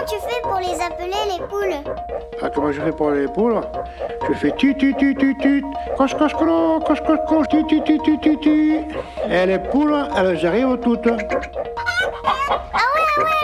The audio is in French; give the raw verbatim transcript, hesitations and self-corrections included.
tu fais pour les appeler, les poules? Ah, comment je fais pour les poules? Je fais tu tu tu tu tu, coche coche cro, coche coche coche, tu tu tu tu tu tu. Et les poules, elles arrivent toutes.